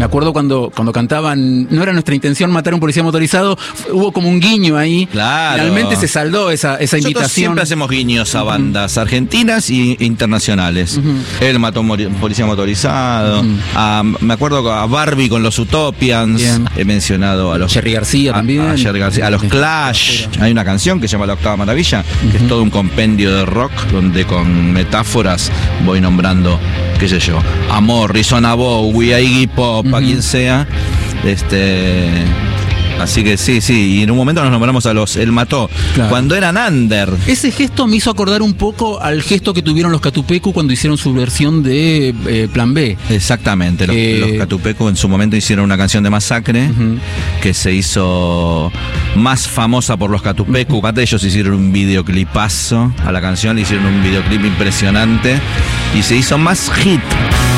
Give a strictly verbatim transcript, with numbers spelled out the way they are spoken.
Me acuerdo cuando, cuando cantaban, no era nuestra intención matar a un policía motorizado, hubo como un guiño ahí. Claro. Finalmente se saldó esa, esa Nosotros invitación. siempre hacemos guiños a bandas uh-huh. argentinas e internacionales. Uh-huh. Él mató a un policía motorizado. Uh-huh. a, me acuerdo a Barbie con los Utopians. Bien. He mencionado a los Jerry García a, también. A, Jerry García, a los Clash. Hay una canción que se llama La Octava Maravilla, uh-huh. que es todo un compendio de rock donde con metáforas voy nombrando, qué sé yo, a Morrison, a Bowie, a Iggy Pop, uh-huh. a quien sea. Este. Así que sí, sí, y en un momento nos nombramos a los Él Mató, claro. cuando eran under. Ese gesto me hizo acordar un poco al gesto que tuvieron los Catupecu cuando hicieron su versión de eh, Plan B. Exactamente, los, eh... los Catupecu en su momento hicieron una canción de Masacre, uh-huh. que se hizo más famosa por los Catupecu. Uh-huh. Ellos hicieron un videoclipazo a la canción, le hicieron un videoclip impresionante y se hizo más hit.